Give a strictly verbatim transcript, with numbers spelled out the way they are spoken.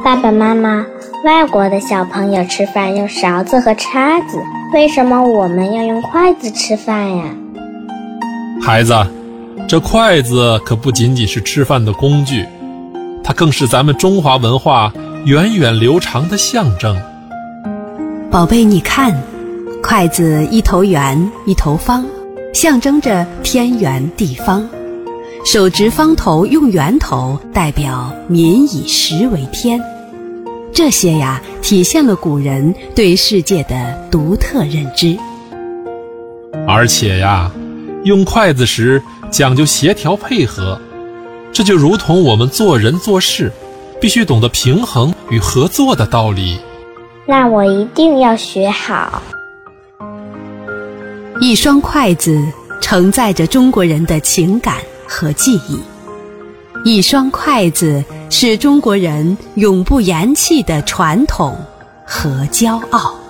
爸爸妈妈，外国的小朋友吃饭用勺子和叉子，为什么我们要用筷子吃饭呀？ 孩子，这筷子可不仅仅是吃饭的工具，它更是咱们中华文化源远流长的象征。 宝贝，你看，筷子一头圆一头方，象征着天圆地方。手执方头用圆头，代表民以食为天。这些呀，体现了古人对世界的独特认知。 而且呀，用筷子时讲究协调配合，这就如同我们做人做事必须懂得平衡与合作的道理。 那我一定要学好。 一双筷子承载着中国人的情感和记忆，一双筷子是中国人永不言弃的传统和骄傲。